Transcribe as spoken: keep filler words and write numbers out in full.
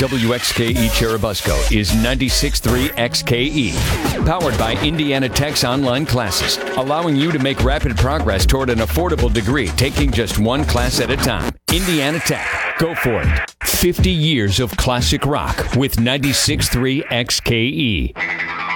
W X K E Churubusco is ninety-six point three X K E. Powered by Indiana Tech's online classes, allowing you to make rapid progress toward an affordable degree, taking just one class at a time. Indiana Tech. Go for it. fifty years of classic rock with ninety-six point three X K E.